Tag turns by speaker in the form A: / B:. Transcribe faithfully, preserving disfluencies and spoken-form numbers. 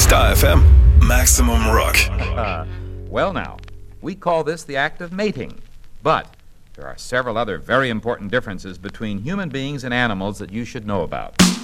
A: Sky F M, Maximum Rock.
B: Uh, well now, we call this the act of mating, but there are several other very important differences between human beings and animals that you should know about.